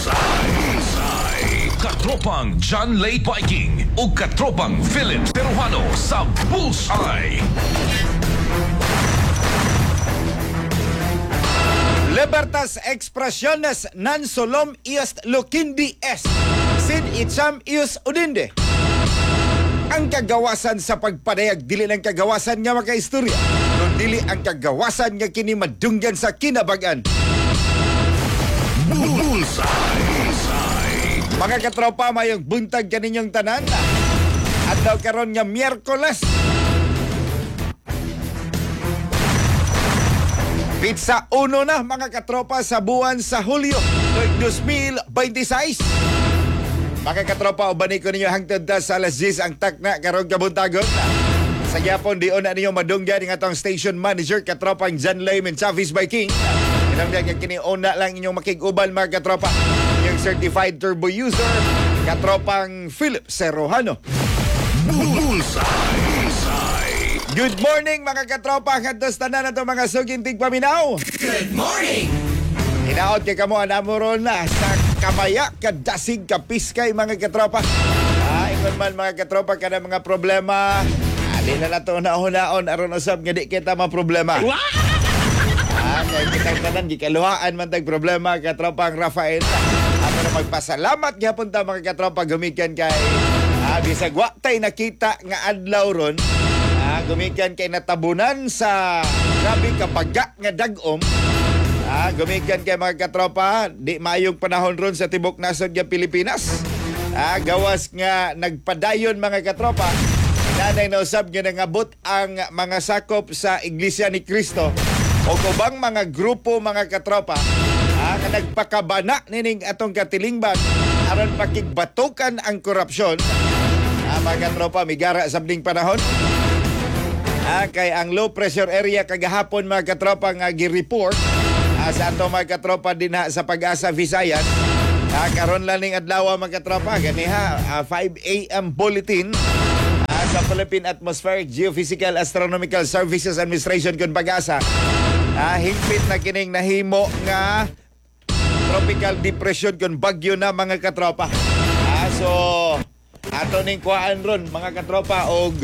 Bullseye. Katropang John Lay Viking o Katropang Philip Teruhano sa Bullseye. Libertas expresiones nan solom iust lukindi est, sin icham ius udinde. Ang kagawasan sa pagpadayag dili ng kagawasan nga makaistorya, kundi dili ang kagawasan nga kini madunggan sa kinabagan. Bullseye. Mga katropa, mayong buntag kaninyong tanan. Adlaw karon nga Miyerkules. Pizza 1 na mga katropa sa buwan sa Hulyo 2026. Mga katropa, ubanay ko ninyo hangtod sa alas 10 ang takna karong kabuntagon. Sa gyapon di una ninyo madunggan ng atong station manager katropang John Layman Chavis Viking. Kinamdang nga kini una lang inyong makiguban mga katropa. Yung certified turbo user katropang Philip Teruhano. Bullseye. Good morning mga katropa, kantos tanan na itong mga sugintig paminaw. Good morning. Hinaot kay kamo anamoron na sa kamaya kadasig kapiskay mga katropa. Ingon man mga katropa kada mga problema. Di na nato naon aron usab nga di kita maproblema. Kaya kitang tanan gikaluhaan man tag problema katropang Rafael. Ato na magpasalamat gyapon ta mga katropa gumikan kay bisag wa tay nakita nga adlaw ron. Gumikan kay natabunan sa grabe kapaga nga dagom. Gumikan kay mga katropa, di maayong panahon ron sa tibok nasod nga Pilipinas. Gawas nga nagpadayon mga katropa. Nanay na usab nga nangabot ang mga sakop sa Iglesia ni Cristo o kubang mga grupo mga katropa nga nagpakabana nining atong katilingban aron pakigbatukan ang korupsyon. Mga katropa, migara sabling panahon. Kay ang low pressure area kagahapon mga katropa nga gi-report sa ato mga katropa din sa Pag-asa Visayas. Karon lang ning adlaw mga katropa ganiha 5 AM bulletin sa Philippine Atmospheric Geophysical Astronomical Services Administration kun Pag-asa. Hingpit na kining nahimo nga tropical depression kun bagyo na mga katropa. So ato ning kuhaan ron mga katropa og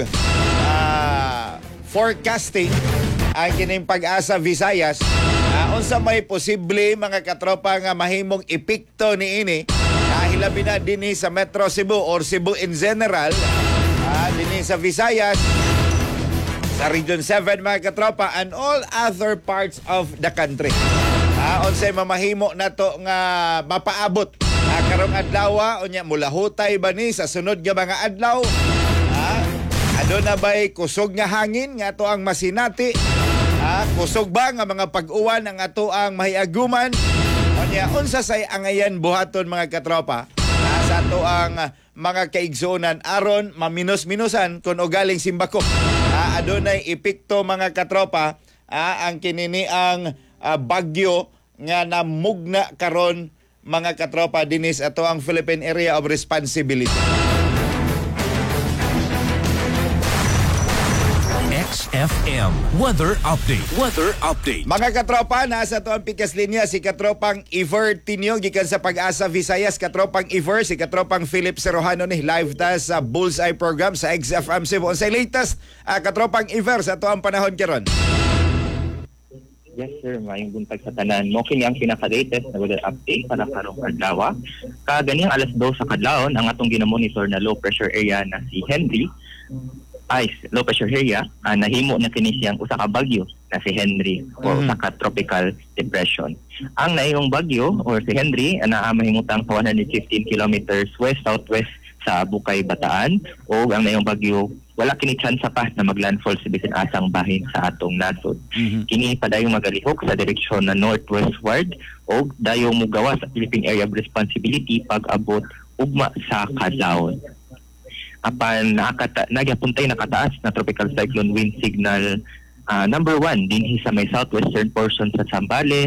forecasting ang kining Pag-asa Visayas. Unsa may posible mga katropa nga mahimong epekto niini hilabi na dinhi sa Metro Cebu or Cebu in general, dinhi sa Visayas, sa Region 7 mga katropa, and all other parts of the country. Unsay mamahimo nato nga mapaabot karong adlaw unya mulahutay ba ni sa sunod nga mga adlaw. Ano na ba'y kusog nga hangin nga ato ang masinati? Kusog ba nga mga pag-uwan ang ato ang mahiaguman? Unsa say angayan buhaton mga katropa sa ato ang mga kaigsuonan aron maminos-minusan kung ugaling simbako. Adunay epekto mga katropa ang kinini ang bagyo nga namugna karon mga katropa dinis ato ang Philippine Area of Responsibility. XFM Weather Update. Mga katropa, nasa to ang pikas linya si katropang Iver Tinio gikan sa Pag-asa Visayas. Katropang Iver, si katropang Philip Teruhano ni live ta sa Bullseye program sa XFM Cebu. Sa latest katropang Iver sa to ang panahon karon. Yes sir, mayong buntag sa tanan mo. Kini ang pinaka-latest na weather update para karong adlaw. Kaganiyang alas 2 sa kadlawon ang atong ginamonitor na low pressure area na si Henry. Low pressure area, nahimo na kini siyang usa ka bagyo na si Henry o usa ka tropical depression. Ang naayong bagyo or si Henry naa mahimutang sa 115 kilometers west-southwest sa Bukay, Bataan, o ang naayong bagyo wala kini tsansa pa na maglandfall sa bisan asang bahin sa atong nasod. Kini padayong magalihok sa direksyon na northwestward o dayong mugawa sa Philippine Area of Responsibility pag-abot ugma sa kadlawon. Apan nagyapuntay nakataas na tropical cyclone wind signal number 1 dinhi sa may southwestern portion sa Zambales,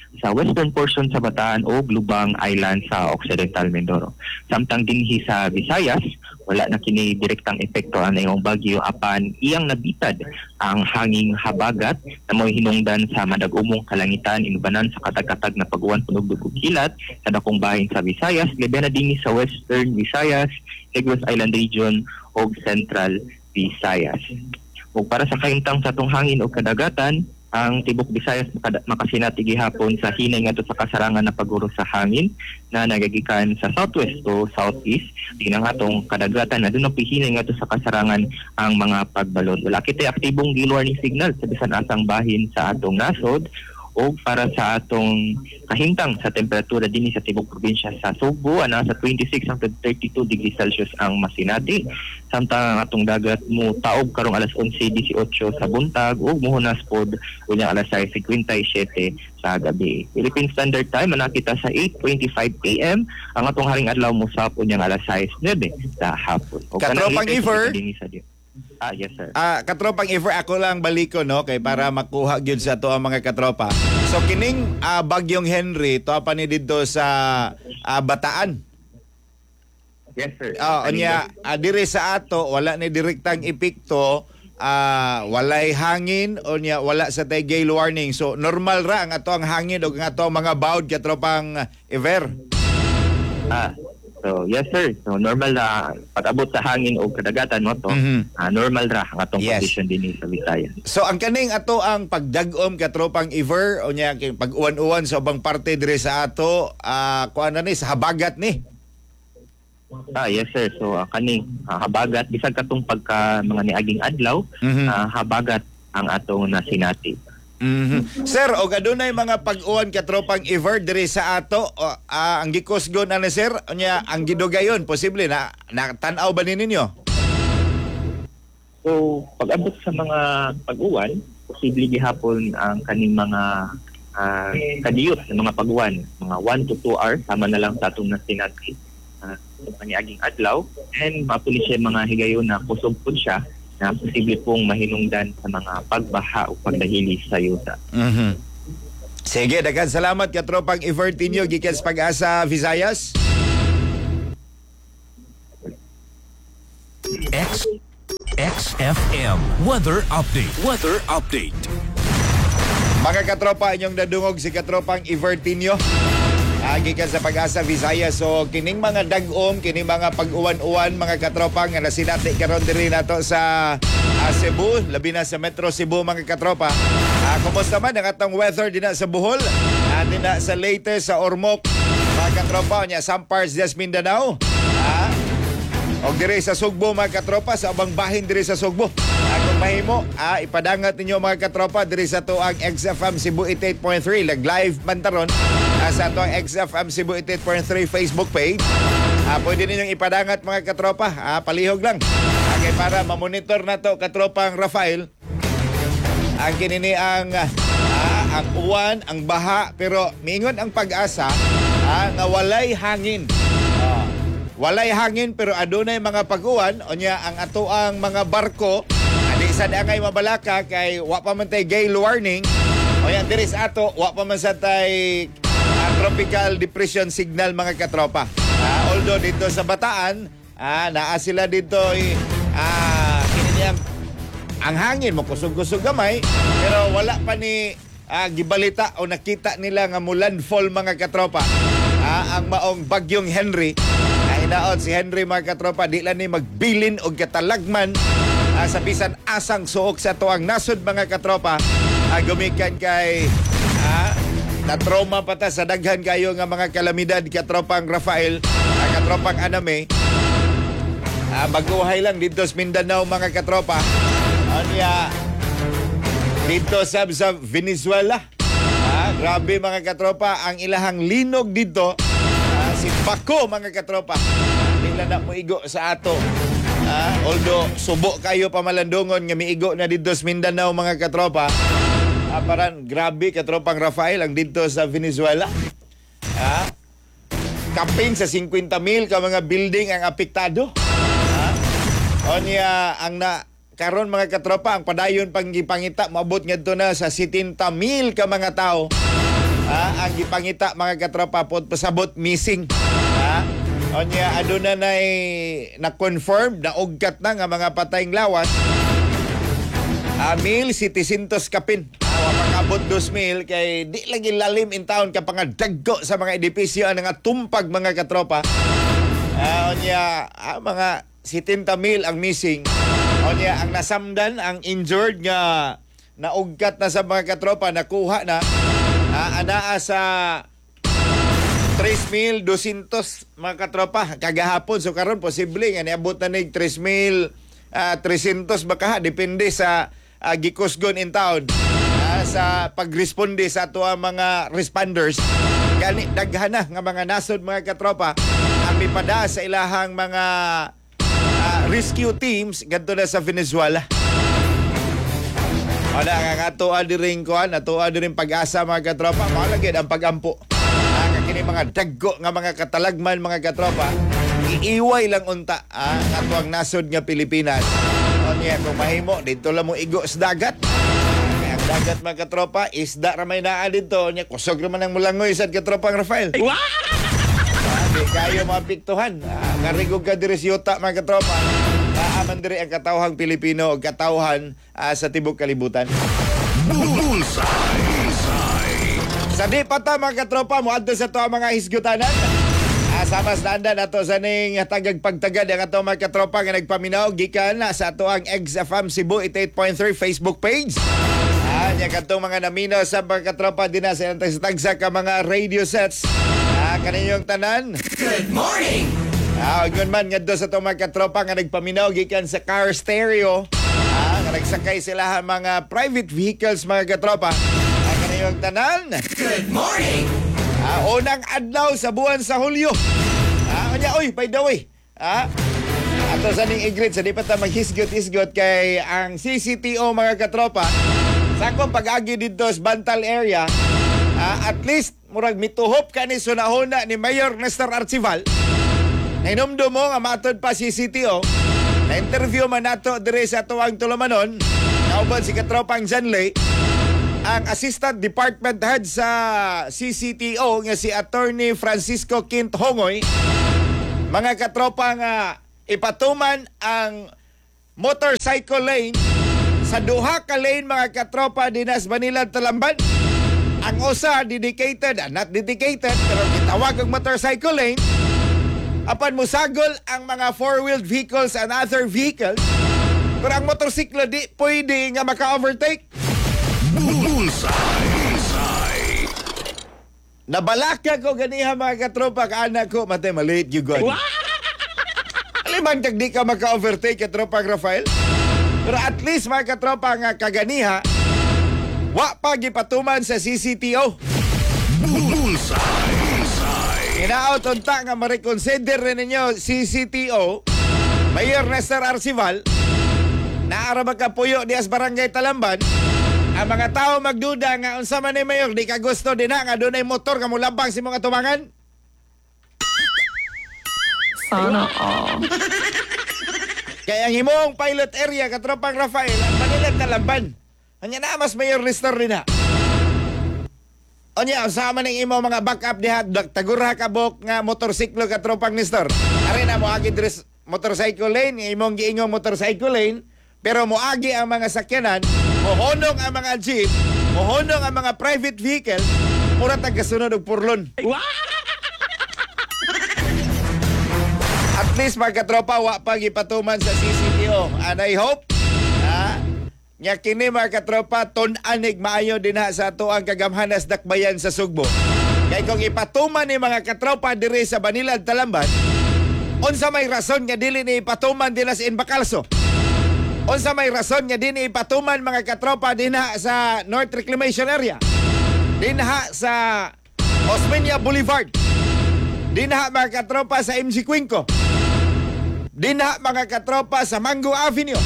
sa western portion sa Bataan o Lubang Island sa Occidental Mindoro. Samtang dinhi sa Visayas, wala na kini direktang epekto ang iyong bagyo apan iyang nabitad ang hanging habagat na mo hinungdan sa madag-umong kalangitan inubanan sa katag-katag na pag-uwan punog ug kilat sa dakong bahin sa Visayas, labi na dinhi sa Western Visayas, Negros Island Region ug Central Visayas. Ug para sa kahimtang sa atong hangin o kadagatan, ang tibok Visayas makasinati gihapon sa hinay ngadto sa kasarangan na paguro sa hangin na nagagikan sa southwest to southeast dinang atong kadagatan na dunay pihinay ngadto sa kasarangan ang mga pagbalod. Wala kitay aktibong gill warning signal sa bisan asang bahin sa atong nasod o para sa atong kahimtang sa temperatura dinhi sa tibok probinsya sa Subo ana sa 26 hangtod 32 degrees Celsius ang masinati. Samtang ang atong dagat mo taob karong alas 11:18 sa buntag ug mohunas pod unya alas 6:57 sa gabi. Philippine Standard Time ana kita sa 8:25 AM. Ang atong haring adlaw mo sa unya alas 6:09 sa hapon. Katropang Iver. Yes sir. Katropang Iver, ako lang baliko no kay para makuha gyud sa to ang mga katropa. So kining bagyong Henry to pa ni didto sa Bataan. Yes sir. Unya diri sa ato wala ni direktang epekto, walay hangin unya wala sa tay gale warning. So normal ra ang ato ang hangin ug ang ato ang mga bawd katropang Iver. So yes sir. So normal na pag-abot sa hangin o kadagatan mo to, normal ra ang atong condition dinhi sa Visayas. So ang kaning ato ang pagdag-om katropang Iver unya pag-uwan-uwan sa ubang parte dire sa ato, kuan na ni sa habagat ni. Yes sir. So kaning habagat bisag katong pagka mga niaging adlaw, habagat ang atong nasinati. Sir, og adunay mga pag-uwan katropang Iver diri sa ato, ang gikusgon ani sir unya ang gidugayon posible na tan-aw ba ninyo? So pag-abot sa mga pag-uwan, posible gihapon ang kaning mga kadiyot ng mga pag-uwan, mga 1 to 2 hours sama na lang sa atong nasinati. Paniaging adlaw and mapuli siya mga higayon na kusog po siya na posible pong mahinungdan sa mga pagbaha o pagdahili sa yuta. Sige, daghang salamat katropang Iver Tinio gikan sa Pag-asa Visayas. XFM Weather Update. Weather Update. Mga katropa, inyong nadungog si katropang Iver Tinio. Gikan sa Pag-asa Visayas. So kining mga dag-om, kining mga pag-uwan-uwan mga katropa nga nasinati karon diri nato sa Cebu, labi na sa Metro Cebu mga katropa. Kumusta man ang atong weather dina sa Bohol, dina sa Leyte, sa Ormoc mga katropa nya Sampars des Mindanao. Og diri sa Sugbo mga katropa, sa ubang bahin diri sa Sugbo. Kung mahimo, ipadangat ninyo mga katropa diri sa tuang XFM Cebu 88.3 live man taron sa tuang XFM Cebu 88.3 Facebook page. Pwede ninyong ipadangat mga katropa, palihog lang. Okay, para mamonitor na to katropang Rafael. Ang kinini ang uwan, ang baha, pero miingon ang Pag-asa nga walay hangin. Walay hangin pero adunay mga pag-uwan unya ang ato ang mga barko adi sad angay mabalaka kay wa pa man tay gale warning unya diri sa ato wa pa man sa tay tropical depression signal mga katropa. Although dito sa Bataan naa sila dito kini ang hangin mo kusog-kusog gamay pero wala pa ni gibalita o nakita nila nga mulandfall mga katropa. Ang maong bagyong Henry hinaot si Henry mga katropa di lang ni magbilin og katalagman sa bisan asang suok sa tuang nasod mga katropa. Gumikan kay na trauma pata sa daghan kayo nga mga kalamidad katropang Rafael, katropang Aname. Baguhay lang dito sa Mindanao mga katropa. Anya dito sa Venezuela. Grabe mga katropa ang ilahang linog dito. Si Paco mga katropa nila na moigo sa ato. Although subo kayo pamalandungon nga miigo na dito sa Mindanao mga katropa. Paran grabe katropang Rafael ang dito sa Venezuela. Kaping sa 50,000 ka mga building ang apektado. Onya ang karon mga katropa ang padayon pang gipangita moabot ngadto na sa 70,000 ka mga tao ang gipangita mga katropa pod pasabot missing. Onya aduna na confirm na ugkat na nga mga patayng lawas. 1,700 kapin. Makabot 2,000 kay di lagi lalim in town ka pangadaggo sa mga edipisyo ang nga tumpag mga katropa. Onya mga 70,000 ang missing. Onya ang nasamdan, ang injured nga naugkat na sa mga katropa, nakuha na. Anaa sa 3,200 mga katropa kagahapon. So karon posible nga niabot na nig 3,300 baka depende sa gikusgon in town sa pagresponde sa ato mga responders. Gani daghan na nga mga nasod mga katropa ang mipada sa ilahang mga rescue teams gadto na sa Venezuela. Wala nga atoa diring kuan, atoa diring pag-asa mga katropa, malagid ang pagampo. Kini mga daggo nga mga katalagman mga katropa, iiway lang unta ang atuang nasod nga Pilipinas. Onya kung mahimo dito lang mo igo sa dagat. Kaya ang dagat mga katropa, isda ra may naa dito. Onya kusog naman ang mulangoy sad katropa ang Rafael. Wow! Di kayo mapiktuhan. Karigog ka diri sa yuta mga katropa. Aman diri ang katawhang Pilipino o katawhan sa tibok kalibutan. Bullseye! Sa di pata mga katropa mo adto sa to ang mga hisgutanan. Sama sa andan ato sa ning tagag pagtagad ang ato mga katropa nga nagpaminaw gikan sa ato ang XFM Cebu 88.3 Facebook page. Nya kadtong mga naminaw sa mga katropa din sa tagsa ka mga radio sets. Kaninyong tanan. Good morning! Yun man nga sa itong mga katropa nga nagpaminaw gikan sa car stereo. Nga nagsakay sila mga private vehicles mga katropa. Kaniyong tanan. Good morning! Unang adlaw sa buwan sa Hulyo. Kanya, by the way. Ato sa ning igrit sa di pa ta maghisgot-hisgot kay ang CCTO mga katropa. Sa akong pag-agi dito sa Bantal area, at least murag mituhop ka ni sunahuna ni Mayor Nestor Arcival. Nainumdo mo nga matod pa si CCTO. Na-interview man nato dire sa tuwang Tulumanon. Nauban si katropang Janley. Ang Assistant Department Head sa CCTO nga si Attorney Francisco Quint Hongoy. Mga katropa nga ipatuman ang motorcycle lane sa duha ka lane mga katropa dinas Manila Talamban. Ang usa dedicated, not dedicated, pero gitawag ang motorcycle lane. Apan musagol ang mga four-wheeled vehicles and other vehicles. Pero ang motorsiklo di pwede nga maka-overtake. Bullseye! Nabalaka ko ganiha mga katropa ka anak ko. Matay maliit yung gani. Alimang tag di ka maka-overtake katropa Rafael. Pero at least mga katropa nga kaganiha, wa pa gipatuman sa CCTO. Bullseye! Inaot unta nga ma-reconsider rin ninyo CCTO, Mayor Nestor Arcival, na ara magkapuyo di as Barangay Talamban. Ang mga tao magduda nga unsa man ni Mayor di ka gusto din nga dunay motor nga mulabang si mga tumangan. Sana all. Kaya ang himong pilot area katropang Rafael ang Manila Talamban. Anya na mas Mayor Nestor rin na. Onya, sama ng imo mga backup diha, tagura ka bok nga motorsiklo ka tropang Nestor. Ari na mo agi dres motorcycle lane, imong giingong motorcycle lane, pero moagi ang mga sakyanan, mohonong ang mga jeep, mohonong ang mga private vehicle, mura tagasunod og purlon. At least mga katropa, wa pa gipatuman sa CCTO. And I hope, nga kini mga katropa, ton-anig maayo din sa ato ang kagamhanas dakbayan sa Sugbo. Kaya kung ipatuman ni mga katropa diri sa Banilad Talamban, unsa may rason nga dili ni ipatuman din sa Inbacalso? Unsa may rason nga dili ipatuman mga katropa din sa North Reclamation Area? Dinha sa Osmeña Boulevard? Dinha mga katropa sa MC Cuenco? Dinha mga katropa sa Mango Avenue?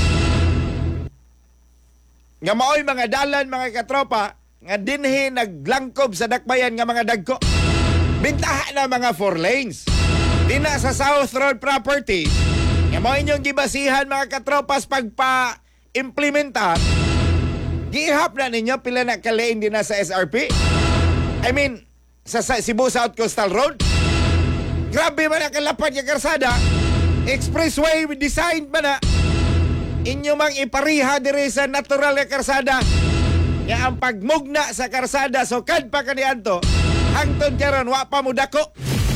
Nga maoy mga dalan mga katropa nga dinhi naglangkob sa dakbayan nga mga dagko. Bintaha na mga 4 lanes. Dina sa South Road Property. Nga mao inyong gibasihan mga katropas pagpa-implementar. Gihap na ninyo pila na ka lane din sa SRP. I mean, sa Cebu South Coastal Road. Grabe man ang kalapad yung karsada. Expressway design man na. Inyo mang ipariha diri sa natural na karsada. Ya ang pagmugna sa karsada so kad pa kaniadto hangtod karon wa pa mo dako.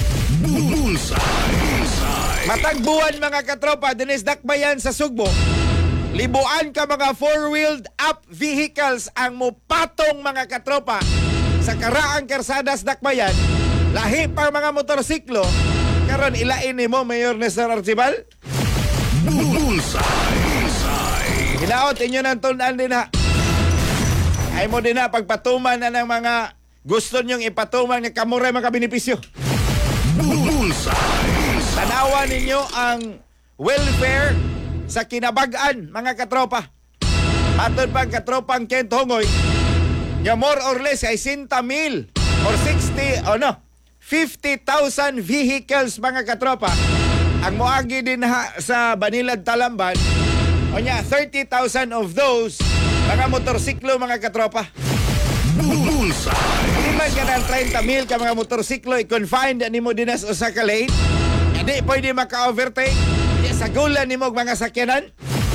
Matagbuan mga katropa dinis dakbayan sa Sugbo. Libuan ka mga four-wheeled up vehicles ang mupatong mga katropa sa karaang karsada sa dakbayan. Lahi pa mga motorsiklo karon ilain nimo Mayor Nestor Archibal. Hinaot inyo nang tunan din ha. Ay mo din na pagpatuman na ng mga gusto nyong ipatuman ng kamuray mga benepisyo. Tanawan ninyo ang welfare sa kinabagaan mga katropa. Matod pang katropang Kent Hongoy, yung more or less ay 60,000 or 50,000 vehicles mga katropa. Ang moagi din sa Banilad Talamban, o niya, 30,000 of those mga motorsiklo mga katropa. Hindi man ka ng 30,000 ka mga motorsiklo i-confined ni mo dinas o sa lane. Hindi pwede maka-overtake. Hindi sa gulan ni mo mga sakyanan.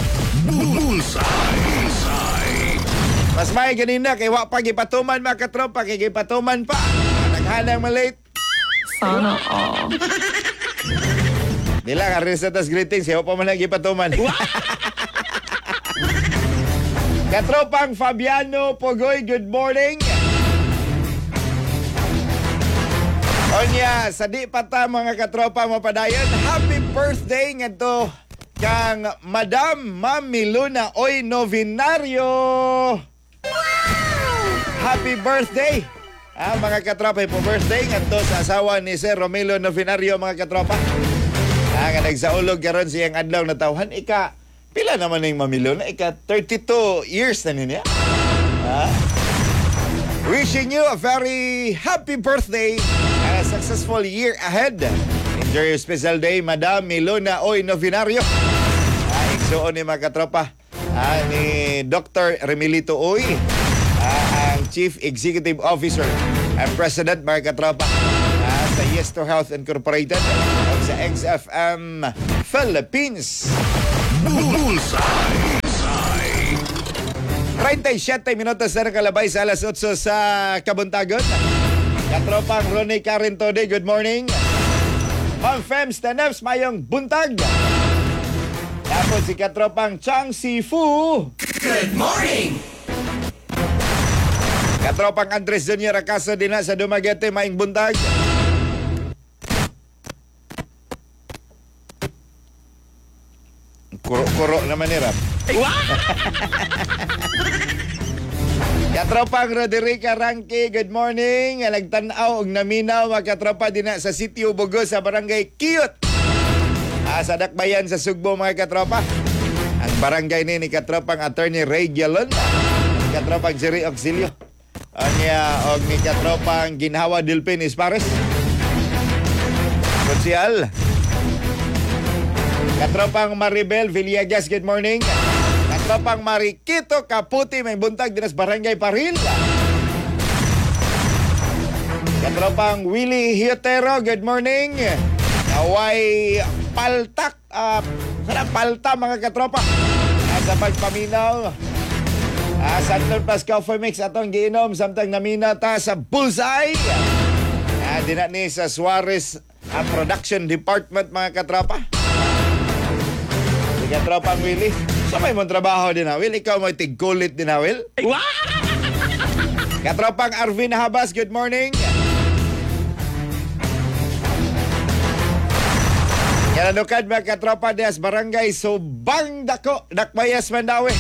Mas may ganina kay wa pa gipatuman mga katropa kay gipatuman pa. Naghanang malate. Sana all. Di lang, Aristatas greetings. Siya pa man lagi patuman. Katropang Fabiano Pogoy, good morning. Onya, sa di pata mga katropa mapadayon, happy birthday nga to kang Madam Mami Luna Oy Novinario. Happy birthday! Mga katropa, po birthday nga to sa asawa ni Sir Romelo Novinario mga katropa. Nga nagsaulog karon siyang adlaw na tawhan. Pila naman yung Mami Luna? 32 years na niya. Wishing you a very happy birthday and a successful year ahead. Enjoy your special day, Madam Milona Oy Novinario. Igsuon ni mga katropa ni Dr. Remilito Oy, ang Chief Executive Officer and President mga katropa sa Yes to Health Incorporated o sa XFM Philippines. 37 minutos na nakalabay sa alas 8 sa Kabuntagon. Katropang Ronnie Carintode, good morning. Ma'am Fems Taneps, mayong buntag. Tapos si Katropang Chang Sifu. Good morning! Katropang Andres Junior Acaso din na sa Dumaguete, mayong buntag. Kuro-kuro naman ni Rap. Katropang Roderica Ranque, good morning. Nagtanaw og naminaw mga katropa din na sa Sitio Bugos sa Barangay Kiyot. Sa Dakbayan sa Sugbo mga katropa. Ang barangay ni katropang Attorney Ray Gialon. Katropang Jerry Auxilio. Og ni katropang Ginhawa Dilpin Ispares. Konsyal. Katropang Maribel Villegas, good morning. Katropang Mariquito Kaputi, may buntag dinas Barangay Paril. Katropang Willie Hiotero, good morning. Naway paltak, palta mga katropa. Sa pagpaminaw. Santon Pascal Femix atong giinom samtang namina ta sa Bullseye. Dina ni sa Suarez Production Department mga katropa. Katropang Willie, sa may mong trabaho din na, Will? Ikaw may tigkulit din na, Will? Katropang Arvin Habas, good morning. Yananukad mga katropa des Barangay Subang Dako, Dakbayas, Mandawi.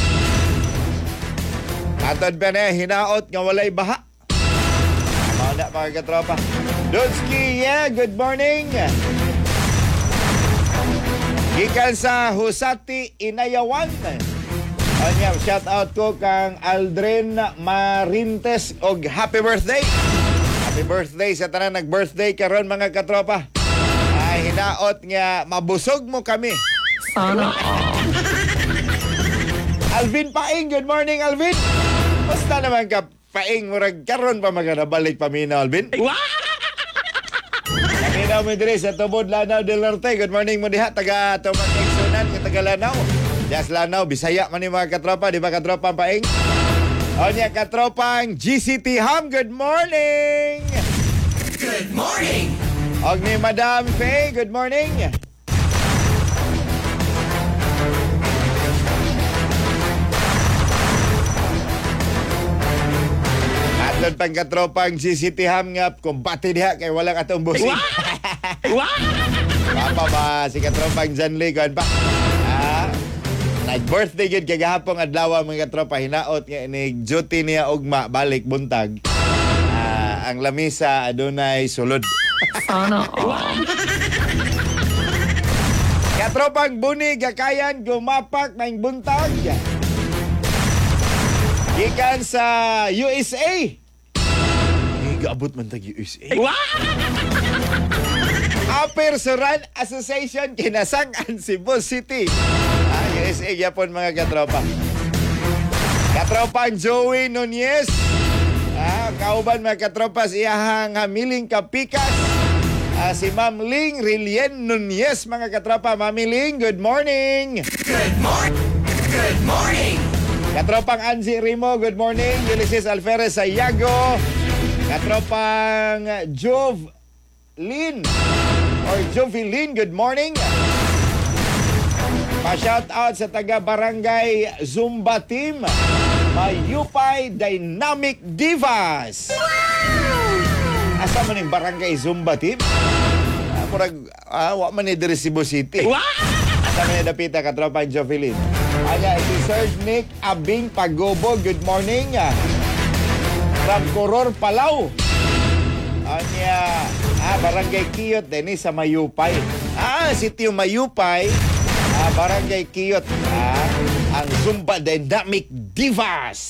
Atod pa na, hinaot nga walay baha. Mauna mga katropa. Dudski, yeah, good morning. Gikan sa Husati, Inayawan. Shout out ko kang Aldrin Marintes og happy birthday. Happy birthday sa tanan nag-birthday karon mga katropa. Hinaot nga mabusog mo kami. Sana all. Alvin Paing, good morning Alvin. Basta naman ka paing murag karon pa maganabalik paminaw Alvin. Paminaw mo diri sa Tubod Lanao del Norte. Good morning mo diha taga Tuman Exonan nga taga Lanao. Dias Lanao Bisaya man ni mga katropa, di ba katropa paing? O niya katropang GCT Ham. Good morning. Good morning! Og ni Madam Faye. Good morning. Aton pang katropang GCT Ham nga kumbati diha kay walang atong busing. Papa ba si katropang John Lee kuan pa? Nag-birthday gid kay gahapon adlaw mga katropa hinaot nga inig duty niya ugma balik buntag. Ang lamisa adunay sulod. Sana all. Katropang Buni gakayan gumapak ng buntag. Gikan sa USA. Gaabot man tag USA. Upper Suran Association kinasangan Cebu City. USA yapon mga katropa. Katropang Joey Nunez. Kauban mga katropa iyahang hamiling kapikas. Si Ma'am Ling Rilien Nunez mga katropa. Mami Ling, good morning. Good morning! Good morning! Katropang Angie Rimo, good morning. Ulysses Alferez Sayago. Katropang Jovelyn or Jovelyn, good morning. Pa-shout out sa taga Barangay Zumba Team. Mayupay Dynamic Divas. Asa man yung Barangay Zumba Team? Wa man ni diri Cebu City. Asa man yung dapita katropang Jovelyn. Aya si Sir Nick Abing Pagobo, good morning. From Coror, Palau. Anya, Barangay Kiyot din sa Mayupay. Sitio Mayupay. Barangay Kiyot. Ang Zumba Dynamic Divas.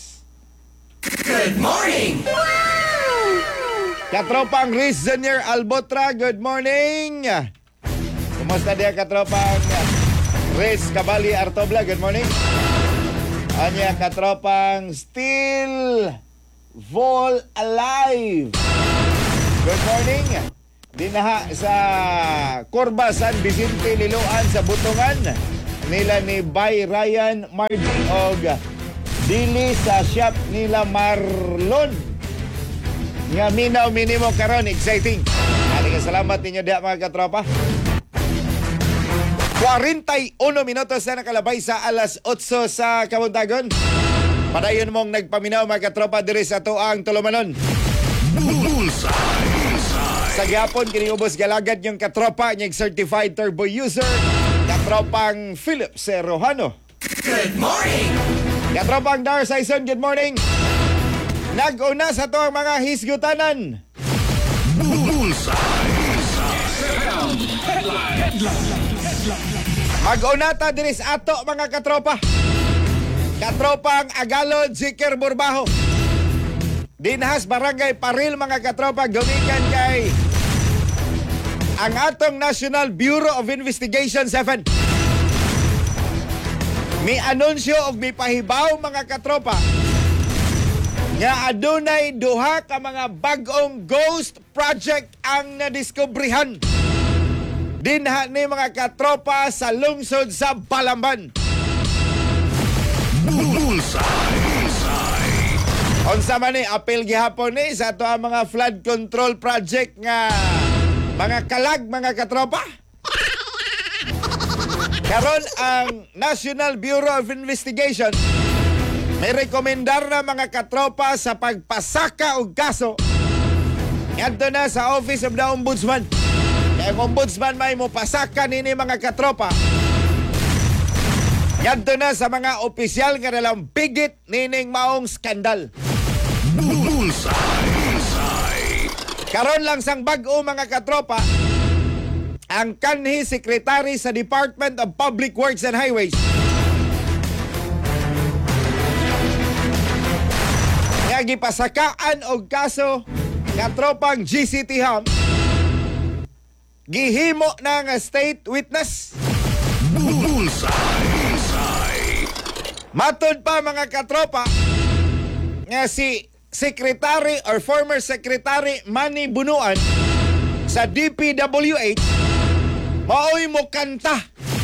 Good morning! Katropang Riz Zenier Albotra, good morning. Kumusta dia katropang Riz Cabali Artobla, good morning. Anya katropang Still Vol Alive. Good morning. Dinaha sa Corba San Vicente Liloan sa Butungan nila ni Bay Ryan Martin og dili sa shop nila Marlon. Nga minaw minimo karon exciting. Salamat ninyo diha mga katropa. 41 minutos na nakalabay sa alas 8 sa Kabuntagon. Padayon mong nagpaminaw mga katropa diri sa tuang Tulumanon. Sa gihapon kiniubos galagad yung katropa niyang certified turbo user, katropang Philip Serrojano. Good morning! Katropang Dar Saison, good morning. Nag-una sa to ang mga hisgutanan. Mag-una ta diris ato mga katropa. Katropang Agalod Zikir Burbaho. Dinhas Barangay Paril mga katropa gumikan kay ang atong National Bureau of Investigation 7. May anunsyo og may pahibaw mga katropa nga adunay duha ka mga bag-ong ghost project ang nadiskubrihan dinha ni mga katropa sa lungsod sa Balamban. Unsa man ni apel gihapon ni sa ato ang mga flood control project nga mga kalag mga katropa. Karon ang National Bureau of Investigation may rekomendar na mga katropa sa pagpasaka og kaso ngadto na sa Office of the Ombudsman. Kaya ang Ombudsman may mo pasaka nini mga katropa ngadto na sa mga opisyal nga nalang bigit nining maong skandal. Karon lang sang bag-o mga katropa ang kanhi sekretary sa Department of Public Works and Highways nga gipasakaan og kaso nga tropang GCT Ham gihimo na nga state witness. Matod pa mga katropa nga si Secretary or former Secretary Manny Bunuan sa DPWH maoy mo kanta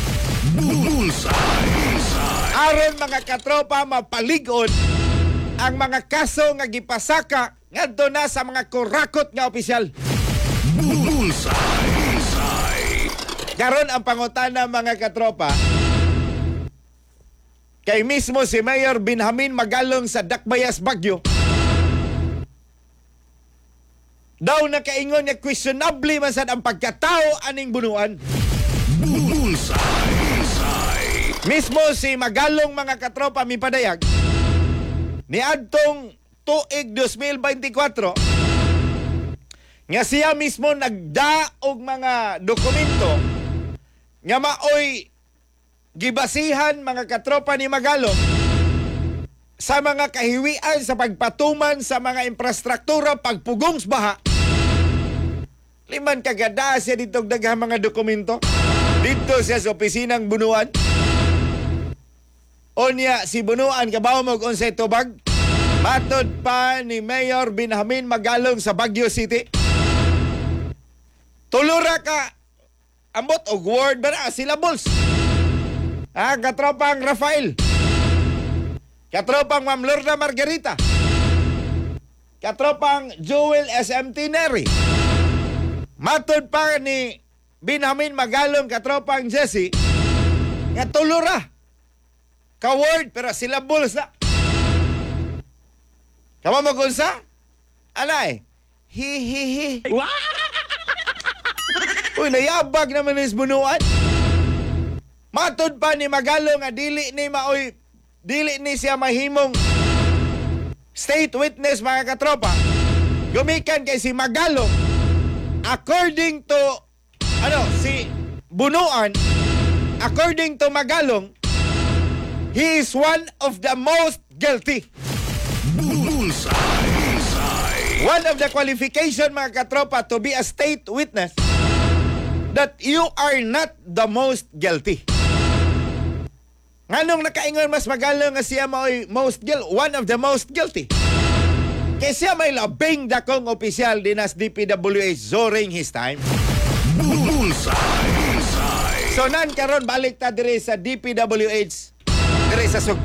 aron mga katropa mapaligon ang mga kaso nga gipasaka ngadto na sa mga kurakot nga opisyal. Karon ang pangutana mga katropa kay mismo si Mayor Benjamin Magalong sa Dakbayas, Baguio daw nakaingon nga questionable man sad ang pagkatao aning Bunuan. Mismo si Magalong mga katropa mipadayag ni adtong tuig 2024 nga siya mismo nagda og mga dokumento nga maoy gibasihan mga katropa ni Magalong sa mga kahiwian sa pagpatuman sa mga infrastruktura pagpugong sa baha. Liman kagada siya dito daghang mga dokumento dito siya sa opisinang Bunuan. Onya si Bunuan kabaw mo unsay tubag matod pa ni Mayor Benjamin Magalong sa Baguio City. Tulura ka ambot og word ba na syllables. Katropang Rafael. Katropang Ma'am Lorna Margarita. Katropang Joel SMT Neri. Matod pa ni Benjamin Magalong katropang Jesse nga tulura ka word pero syllables na. Kama magunsa? Anay? Hi. Uy, nayabag naman ni Bunuan. Matod pa ni Magalong nga dili ni siya mahimong state witness mga katropa. Gumikan kay si Magalong according to si Bunuan, according to Magalong, he is one of the most guilty. One of the qualification mga katropa to be a state witness that you are not the most guilty. Nganong nakaingon mas Magalong nga siya one of the most guilty? Kaya siya may labing dakong opisyal dinas DPWH during his time. So nan karon balik ta dire sa DPWH dire sa